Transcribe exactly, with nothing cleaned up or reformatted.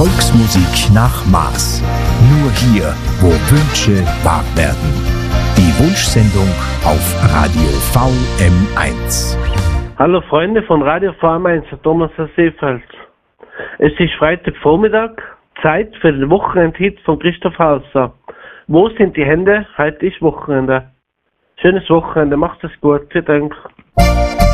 Volksmusik nach Maß. Nur hier, wo Wünsche wahr werden. Die Wunschsendung auf Radio V M eins. Hallo Freunde von Radio V M eins, Thomas aus Seefeld. Es ist Freitagvormittag, Zeit für den Wochenendhit von Christoph Hauser. Wo sind die Hände? Heute ist Wochenende. Schönes Wochenende, macht es gut, vielen Dank.